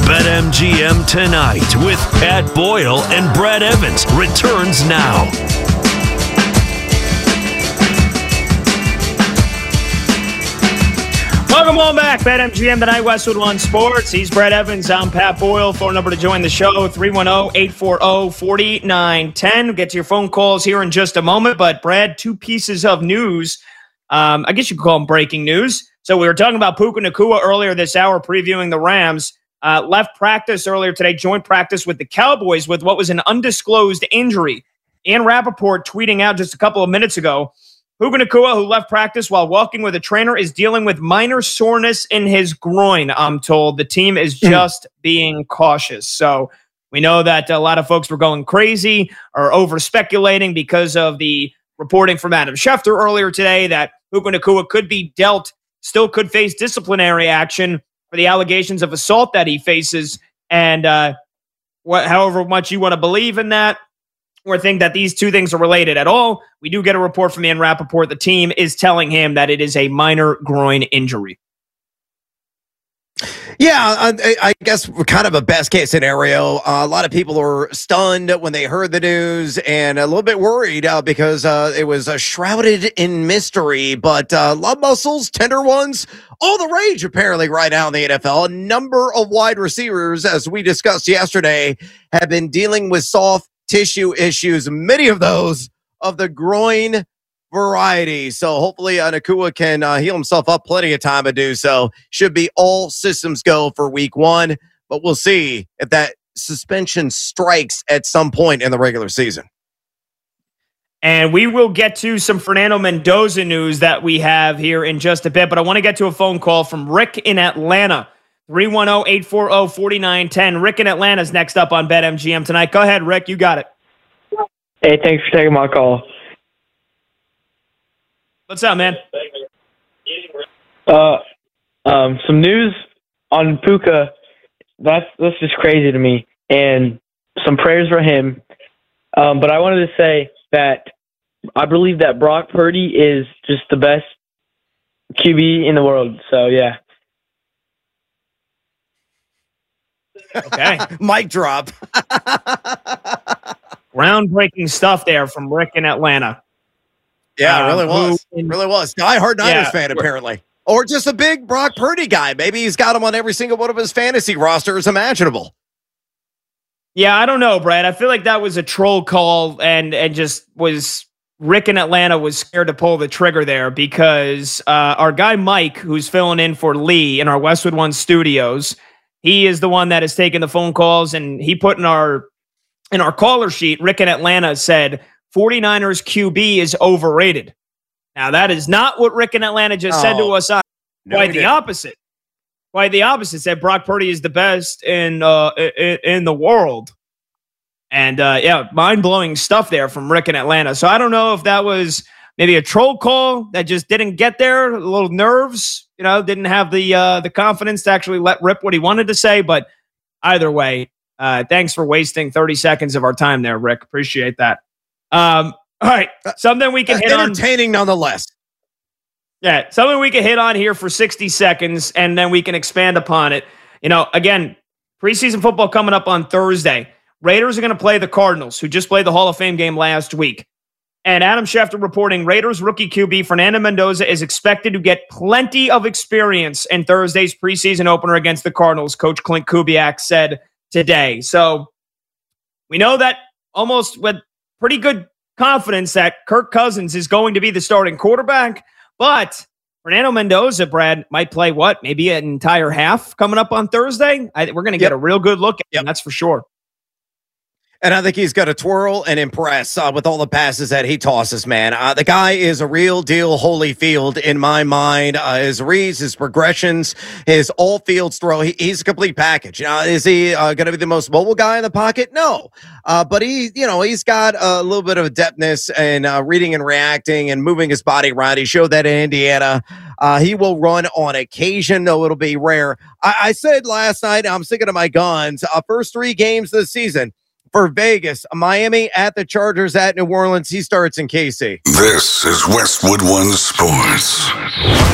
BetMGM Tonight with Pat Boyle and Brad Evans returns now. Welcome on back. BetMGM Tonight, Westwood One Sports. He's Brad Evans. I'm Pat Boyle. Phone number to join the show, 310-840-4910. We'll get to your phone calls here in just a moment. But, Brad, two pieces of news. I guess you could call them breaking news. So we were talking about Puka Nacua earlier this hour, previewing the Rams. Left practice earlier today, joint practice with the Cowboys with what was an undisclosed injury. Ian Rappaport tweeting out just a couple of minutes ago, Puka Nacua, who left practice while walking with a trainer, is dealing with minor soreness in his groin, I'm told. The team is just being cautious. So we know that a lot of folks were going crazy or over-speculating because of the reporting from Adam Schefter earlier today that Puka Nacua could be dealt, still could face disciplinary action for the allegations of assault that he faces. And however much you want to believe in that, or think that these two things are related at all, we do get a report from Ian Rappaport. The team is telling him that it is a minor groin injury. Yeah, I guess kind of a best case scenario. A lot of people were stunned when they heard the news and a little bit worried because it was shrouded in mystery. But love muscles, tender ones, all the rage apparently right now in the NFL. A number of wide receivers, as we discussed yesterday, have been dealing with soft tissue issues, many of those of the groin variety. So hopefully Nacua can heal himself up. Plenty of time to do so. Should be all systems go for week one, but we'll see if that suspension strikes at some point in the regular season. And we will get to some Fernando Mendoza news that we have here in just a bit, but I want to get to a phone call from Rick in Atlanta. 310-840-4910. Rick in Atlanta is next up on BetMGM Tonight. Go ahead, Rick. You got it. Hey, thanks for taking my call. What's up, man? Some news on Puka. That's just crazy to me. And some prayers for him. But I wanted to say that I believe that Brock Purdy is just the best QB in the world. So, yeah. Okay. Mic drop. Groundbreaking stuff there from Rick in Atlanta. Yeah, it really was. Really was. Die-hard Niners fan, apparently. Or just a big Brock Purdy guy. Maybe he's got him on every single one of his fantasy rosters imaginable. Yeah, I don't know, Brad. I feel like that was a troll call and just was Rick in Atlanta was scared to pull the trigger there because our guy Mike, who's filling in for Lee in our Westwood One studios, he is the one that has taken the phone calls, and he put in our caller sheet, Rick in Atlanta said, 49ers QB is overrated. Now, that is not what Rick in Atlanta just said to us. Quite the opposite. Quite the opposite. Said Brock Purdy is the best in the world. And, mind-blowing stuff there from Rick in Atlanta. So I don't know if that was maybe a troll call that just didn't get there, a little nerves, didn't have the confidence to actually let rip what he wanted to say. But either way, thanks for wasting 30 seconds of our time there, Rick. Appreciate that. All right, something we can hit on. Entertaining nonetheless. Yeah, something we can hit on here for 60 seconds, and then we can expand upon it. Again, preseason football coming up on Thursday. Raiders are going to play the Cardinals, who just played the Hall of Fame game last week. And Adam Schefter reporting Raiders rookie QB Fernando Mendoza is expected to get plenty of experience in Thursday's preseason opener against the Cardinals, Coach Clint Kubiak said today. So we know that almost with pretty good confidence that Kirk Cousins is going to be the starting quarterback, but Fernando Mendoza, Brad, might play maybe an entire half coming up on Thursday? We're going to get a real good look at him, that's for sure. And I think he's going to twirl and impress with all the passes that he tosses, man. The guy is a real deal Holyfield in my mind. His reads, his progressions, his all-fields throw, he's a complete package. Is he going to be the most mobile guy in the pocket? No. But he's got a little bit of depthness and reading and reacting and moving his body around. He showed that in Indiana. He will run on occasion, though it'll be rare. I said last night, I'm sticking to my guns, first 3 games of the season, for Vegas, Miami at the Chargers at New Orleans. He starts in KC. This is Westwood One Sports.